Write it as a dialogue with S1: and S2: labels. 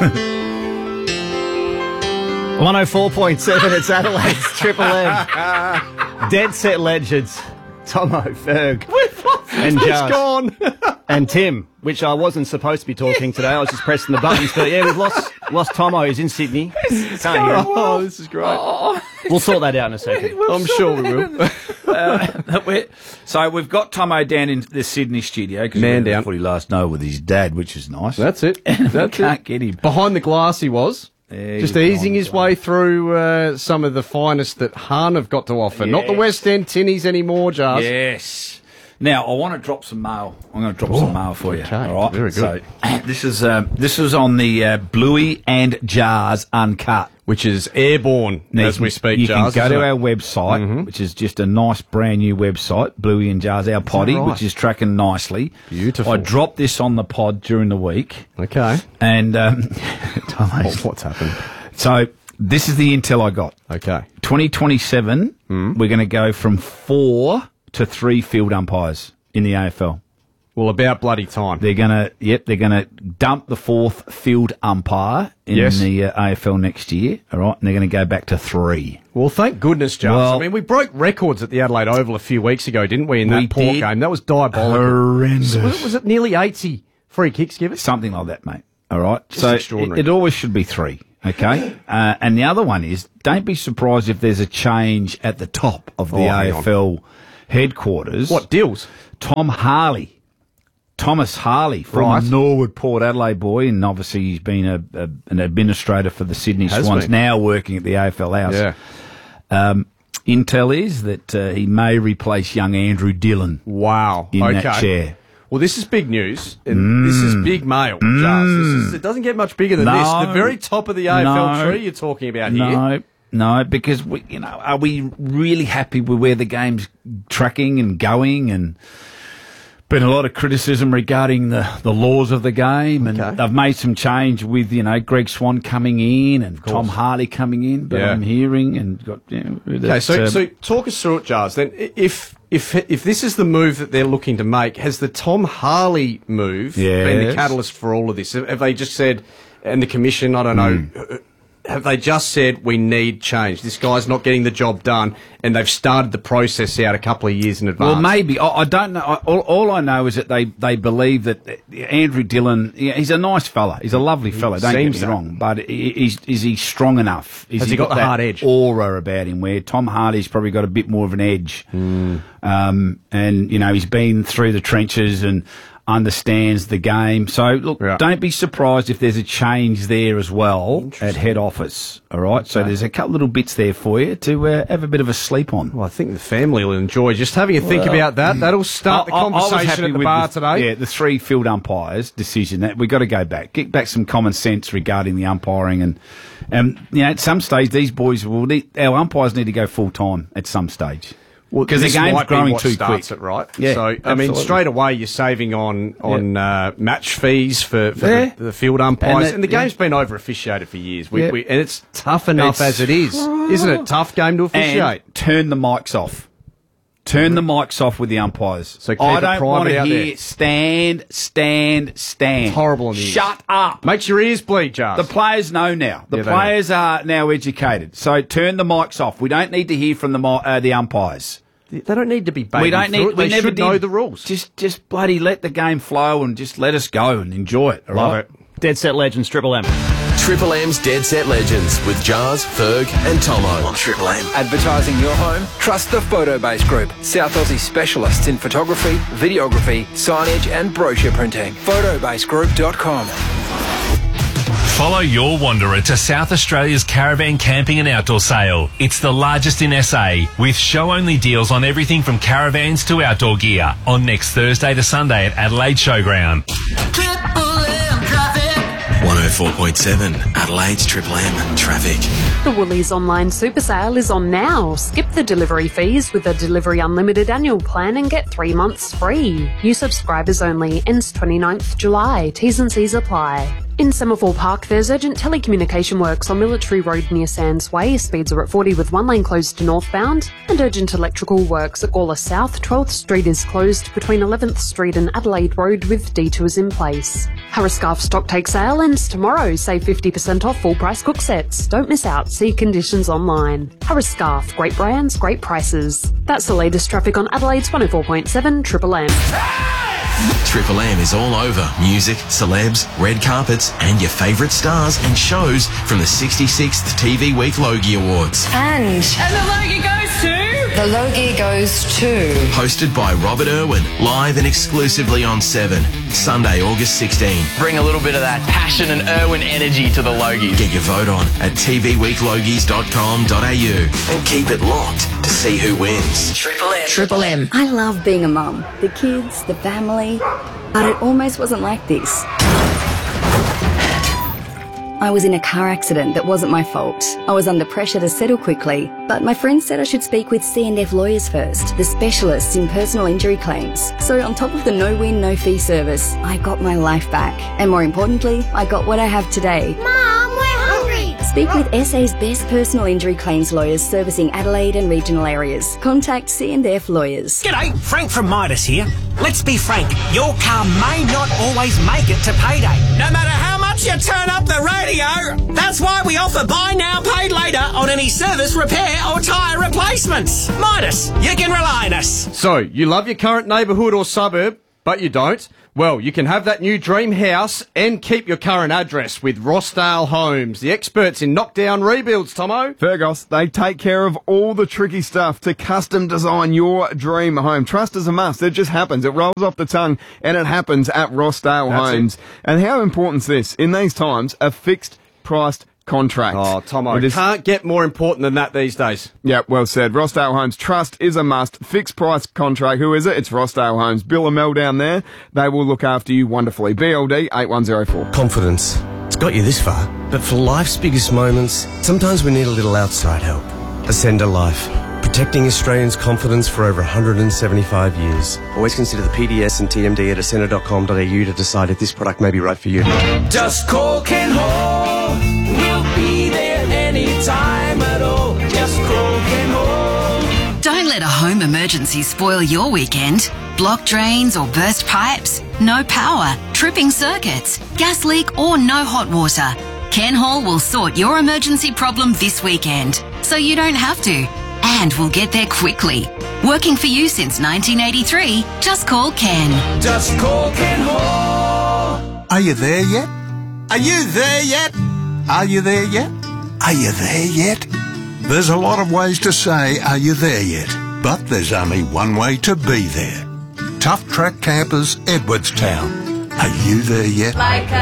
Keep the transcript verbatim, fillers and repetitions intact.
S1: one oh four point seven, it's Adelaide's Triple M. Dead Set Legends. Tomo, Ferg, and
S2: It's
S1: Jars.
S2: gone.
S1: And Tim, which I wasn't supposed to be talking today. I was just pressing the buttons. But yeah, we've lost lost Tomo. He's in Sydney. Can't hear him.
S2: Oh, this is great.
S3: Oh,
S1: We'll sort that out in a second.
S2: I'm sure we will.
S3: uh, we're- so we've got Tomo down in the Sydney studio because
S2: Man
S3: we
S2: down.
S3: footy last night with his dad, which is nice.
S2: That's it.
S3: we
S2: That's
S3: can't
S2: it.
S3: get him.
S2: Behind the glass he was.
S3: Yeah,
S2: Just
S3: he was
S2: easing
S3: behind
S2: his
S3: the
S2: way through uh, some of the finest that Hahn have got to offer. Not the
S3: Yes.
S2: West End tinnies anymore, Jars.
S3: Yes. Now I want to drop some mail. I'm going to drop some mail for you.
S2: okay.
S3: All right.
S2: Very good.
S3: So this is um, this is on the uh, Bluey and Jars Uncut.
S2: Which is airborne
S3: Now,
S2: as
S3: you
S2: we
S3: can-
S2: speak,
S3: You
S2: Jars.
S3: can go to
S2: isn't
S3: our
S2: it?
S3: website, which is just a nice brand new website, Bluey and Jars, our potty,
S2: right?
S3: which is tracking nicely.
S2: Beautiful.
S3: I dropped this on the pod during the week,
S2: Okay.
S3: and um,
S2: Oh, what's happened?
S3: so this is the intel I got.
S2: Okay.
S3: twenty twenty-seven, we're going to go from four to three field umpires in the A F L.
S2: Well, about bloody time.
S3: They're going to, yep, they're going to dump the fourth field umpire in
S2: Yes.
S3: the uh, A F L next year, all right, and they're going to go back to three.
S2: Well, thank goodness, Jars.
S3: Well-
S2: I mean, we broke records at the Adelaide Oval a few weeks ago, didn't we, in
S3: We
S2: that Port
S3: did.
S2: game? That was diabolical.
S3: Horrendous.
S2: Was it, was it nearly eighty free kicks given?
S3: Something like that, mate. All right. so
S2: extraordinary.
S3: It, it always should be three. Okay. uh, and the other one is, don't be surprised if there's a change at the top of the
S2: Oh, hang
S3: A F L headquarters.
S2: What, deals?
S3: Tom Harley. Thomas Harley from
S2: Right.
S3: a Norwood Port Adelaide boy, and obviously he's been a, a, an administrator for the Sydney
S2: Has
S3: Swans,
S2: been.
S3: now working at the A F L House.
S2: Yeah.
S3: Um, intel is that uh, he may replace young Andrew Dillon
S2: Wow.
S3: in
S2: okay.
S3: that chair.
S2: Well, this is big news. And This is big mail, Jars. This is, it doesn't get much bigger than
S3: No.
S2: this. The very top of the A F L
S3: No.
S2: tree you're talking about here.
S3: No, no, because we, you know, are we really happy with where the game's tracking and going? And been a lot of criticism regarding the, the laws of the game, and
S2: Okay.
S3: they've made some change with, you know, Greg Swan coming in and Tom Harley coming in. But
S2: Yeah.
S3: I'm hearing and got you know,
S2: Okay,
S3: that,
S2: so
S3: um,
S2: so talk us through it, Jars. Then, I- if if if this is the move that they're looking to make, has the Tom Harley move been the
S3: Yes.
S2: catalyst for all of this? Have they just said, and the commission, I don't know,
S3: Hmm.
S2: have they just said we need change? This guy's not getting the job done, and they've started the process out a couple of years in advance.
S3: Well, maybe. I, I don't know. I, all, all I know is that they, they believe that uh, Andrew Dillon, yeah, he's a nice fella. He's a lovely fella, don't
S2: seems
S3: get me
S2: that.
S3: wrong. But i- is, is he strong enough? Is
S2: Has he got the
S3: that
S2: hard edge?
S3: aura about him where Tom Hardy's probably got a bit more of an edge?
S2: Hmm.
S3: Um, and, you know, he's been through the trenches and understands the game. So, look,
S2: Yeah.
S3: don't be surprised if there's a change there as well at head office. All right? So there's a couple little bits there for you to uh, have a bit of a sleep on.
S2: Well, I think the family will enjoy just having a think
S3: Well,
S2: about that. That'll start the
S3: I- I- I was
S2: conversation
S3: happy
S2: at the
S3: with
S2: bar today.
S3: Yeah, the three field umpires decision that we got to go back, get back some common sense regarding the umpiring, and and you know at some stage these boys will need, our umpires need to go full time at some stage.
S2: Well,
S3: because the
S2: this
S3: game's
S2: might be
S3: growing
S2: what
S3: too
S2: starts
S3: quick.
S2: it, right?
S3: Yeah,
S2: so, I mean,
S3: absolutely.
S2: straight away you're saving on on uh, match fees for, for
S3: Yeah.
S2: the, the field umpires,
S3: And
S2: and,
S3: that-
S2: the game's
S3: yeah.
S2: been over officiated for years. We,
S3: Yeah.
S2: we, and it's tough enough
S3: It's-
S2: as it is, isn't it? Tough game to officiate.
S3: And turn the mics off. Turn the mics off with the umpires.
S2: So keep
S3: I
S2: it
S3: don't
S2: private
S3: want to
S2: out
S3: hear
S2: there.
S3: stand, stand, stand.
S2: It's horrible on the ears.
S3: Shut up.
S2: Makes your ears bleed, Jars.
S3: The players know now. The
S2: Yeah, they
S3: players are now educated. So turn the mics off. We don't need to hear from the mi- uh, the umpires.
S2: they don't need to be baby
S3: We don't
S2: through
S3: need.
S2: it.
S3: We
S2: They
S3: never
S2: should
S3: did.
S2: know the rules.
S3: Just, just bloody let the game flow and just let us go and enjoy it. all
S2: Love
S3: right?
S2: it.
S1: Dead Set Legends, Triple M.
S4: Triple M's Dead Set Legends with Jars, Ferg and Tomo on Triple M.
S5: Advertising your home? Trust the Photobase Group. South Aussie specialists in photography, videography, signage and brochure printing. photobase group dot com.
S6: Follow your wanderer to South Australia's caravan camping and outdoor sale. It's the largest in S A, with show-only deals on everything from caravans to outdoor gear, on next Thursday to Sunday at Adelaide Showground.
S4: one oh four point seven Adelaide's Triple M Traffic.
S7: The Woolies online super sale is on now. Skip the delivery fees with a Delivery Unlimited annual plan and get three months free. New subscribers only. Ends twenty-ninth July. T's and C's apply. In Semaphore Park, there's urgent telecommunication works on Military Road near Sands Way. Speeds are at forty with one lane closed to northbound. And urgent electrical works at Gawler South. twelfth Street is closed between eleventh Street and Adelaide Road with detours in place. Harris Scarf stock take sale ends tomorrow. Save fifty percent off full price cook sets. Don't miss out. See conditions online. Harris Scarf. Great brands, great prices. That's the latest traffic on Adelaide's one oh four point seven Triple M.
S4: Triple M is all over music, celebs, red carpets, and your favourite stars and shows from the sixty-sixth T V Week Logie Awards.
S8: And...
S9: And the Logie goes to...
S8: The Logie goes to...
S4: Hosted by Robert Irwin, live and exclusively on Seven, Sunday, August sixteenth.
S10: Bring a little bit of that passion and Irwin energy to the Logies.
S4: Get your vote on at t v week logies dot com dot a u and keep it locked to see who wins.
S8: Triple M.
S9: Triple M.
S11: I love being a mum. The kids, the family. But it almost wasn't like this. I was in a car accident that wasn't my fault. I was under pressure to settle quickly, but my friend said I should speak with C and F Lawyers first, the specialists in personal injury claims. So on top of the no-win, no-fee service, I got my life back. And more importantly, I got what I have today.
S12: Mom, we're hungry!
S11: Speak with S A's best personal injury claims lawyers servicing Adelaide and regional areas. Contact C and F Lawyers.
S13: G'day, Frank from Midas here. Let's be frank, your car may not always make it to payday. No matter how much you turn up the radio, that's why we offer buy now, pay later on any service, repair or tyre replacements. Midas, you can rely on us.
S2: So, you love your current neighbourhood or suburb, but you don't? Well, you can have that new dream house and keep your current address with Rossdale Homes, the experts in knockdown rebuilds, Tomo.
S14: Fergus, they take care of all the tricky stuff to custom design your dream home. Trust is a must. It just happens. It rolls off the tongue and it happens at Rossdale
S2: That's
S14: Homes.
S2: It.
S14: And how important is this? In these times, a fixed priced contract.
S2: Oh, Tomo,
S14: It is-
S2: can't get more important than that these days.
S14: Yeah, well said. Rossdale Homes, trust is a must. Fixed price contract. Who is it? It's Rossdale Homes. Bill and Mel down there. They will look after you wonderfully. B L D eight one zero four.
S15: Confidence. It's got you this far. But for life's biggest moments, sometimes we need a little outside help. Ascender Life. Protecting Australians' confidence for over one hundred seventy-five years. Always consider the P D S and T M D at ascender dot com dot a u to decide if this product may be right for you.
S16: Just call Ken Hall. We'll be there anytime at all. Just call Ken Hall.
S17: Don't let a home emergency spoil your weekend. Blocked drains or burst pipes? No power, tripping circuits, gas leak or no hot water. Ken Hall will sort your emergency problem this weekend, so you don't have to. And we'll get there quickly. Working for you since nineteen eighty-three, just call Ken.
S16: Just call Ken Hall.
S18: Are you there yet? Are you there yet? Are you there yet? Are you there yet? There's a lot of ways to say, are you there yet? But there's only one way to be there. Tough Track Campers, Edwardstown. Are you there yet?
S12: Like a